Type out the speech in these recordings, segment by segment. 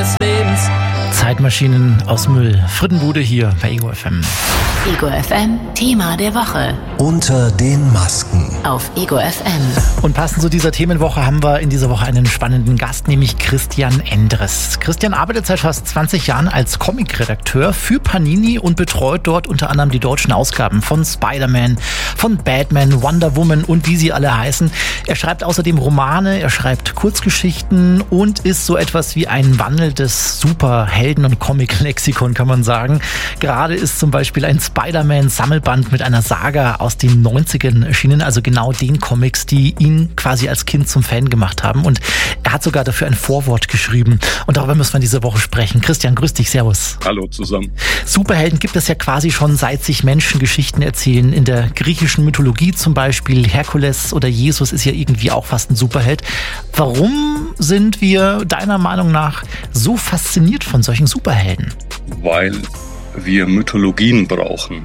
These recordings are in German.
meines Lebens. Zeitmaschinen aus Müll. Frittenbude hier bei Ego FM. Ego FM, Thema der Woche. Unter den Masken. Auf Ego FM. Und passend zu dieser Themenwoche haben wir in dieser Woche einen spannenden Gast, nämlich Christian Endres. Christian arbeitet seit fast 20 Jahren als Comicredakteur für Panini und betreut dort unter anderem die deutschen Ausgaben von Spider-Man, von Batman, Wonder Woman und wie sie alle heißen. Er schreibt außerdem Romane, er schreibt Kurzgeschichten und ist so etwas wie ein wandelndes Superhelden- und Comic-Lexikon, kann man sagen. Gerade ist zum Beispiel ein Spider-Man-Sammelband mit einer Saga aus den 90ern erschienen, also genau den Comics, die ihn quasi als Kind zum Fan gemacht haben. Und er hat sogar dafür ein Vorwort geschrieben. Und darüber müssen wir diese Woche sprechen. Christian, grüß dich, servus. Hallo zusammen. Superhelden gibt es ja quasi schon, seit sich Menschen Geschichten erzählen. In der griechischen Mythologie zum Beispiel, Herkules oder Jesus ist ja irgendwie auch fast ein Superheld. Warum sind wir deiner Meinung nach so fasziniert von solchen Superhelden? Weil wir Mythologien brauchen,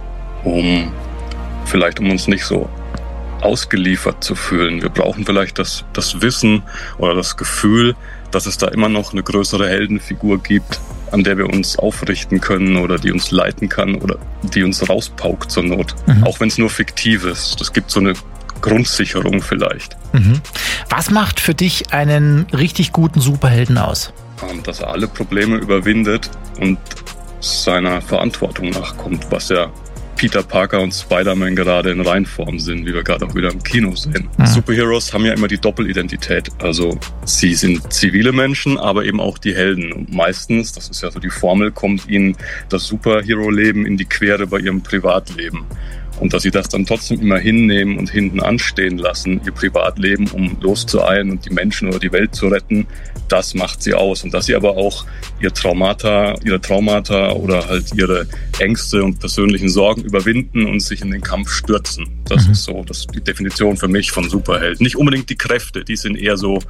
um uns nicht so ausgeliefert zu fühlen. Wir brauchen vielleicht das Wissen oder das Gefühl, dass es da immer noch eine größere Heldenfigur gibt, an der wir uns aufrichten können oder die uns leiten kann oder die uns rauspaukt zur Not. Auch wenn es nur fiktiv ist. Das gibt so eine Grundsicherung vielleicht. Was macht für dich einen richtig guten Superhelden aus? Dass er alle Probleme überwindet und seiner Verantwortung nachkommt, was ja Peter Parker und Spider-Man gerade in Reinform sind, wie wir gerade auch wieder im Kino sehen. Superheroes haben ja immer die Doppelidentität. Also sie sind zivile Menschen, aber eben auch die Helden. Und meistens, das ist ja so die Formel, kommt ihnen das Superhero-Leben in die Quere bei ihrem Privatleben. Und dass sie das dann trotzdem immer hinnehmen und hinten anstehen lassen, ihr Privatleben, um loszueilen und die Menschen oder die Welt zu retten, das macht sie aus. Und dass sie aber auch ihre Traumata oder halt ihre Ängste und persönlichen Sorgen überwinden und sich in den Kampf stürzen. Das ist so, das ist die Definition für mich von Superheld. Nicht unbedingt die Kräfte, die sind eher so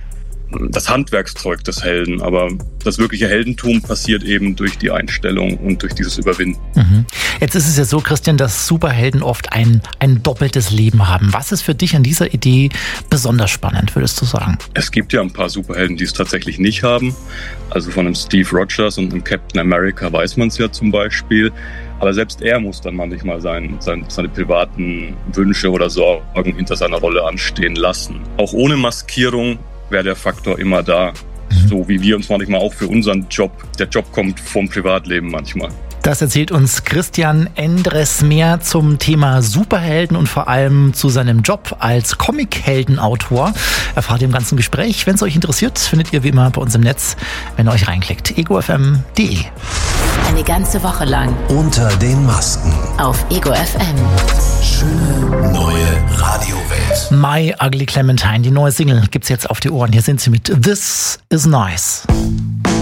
das Handwerkszeug des Helden, aber das wirkliche Heldentum passiert eben durch die Einstellung und durch dieses Überwinden. Jetzt ist es ja so, Christian, dass Superhelden oft ein doppeltes Leben haben. Was ist für dich an dieser Idee besonders spannend, würdest du sagen? Es gibt ja ein paar Superhelden, die es tatsächlich nicht haben. Also von einem Steve Rogers und einem Captain America weiß man es ja zum Beispiel. Aber selbst er muss dann manchmal seine privaten Wünsche oder Sorgen hinter seiner Rolle anstehen lassen. Auch ohne Maskierung wäre der Faktor immer da. So wie wir uns manchmal auch für unseren Job. Der Job kommt vom Privatleben manchmal. Das erzählt uns Christian Endres mehr zum Thema Superhelden und vor allem zu seinem Job als Comic-Heldenautor. Erfahrt ihr im ganzen Gespräch. Wenn es euch interessiert, findet ihr wie immer bei uns im Netz, wenn ihr euch reinklickt. egofm.de. Eine ganze Woche lang. Unter den Masken. Auf Ego FM. Schöne neue Radiowelt. My Ugly Clementine, die neue Single gibt's jetzt auf die Ohren. Hier sind sie mit This Is Nice.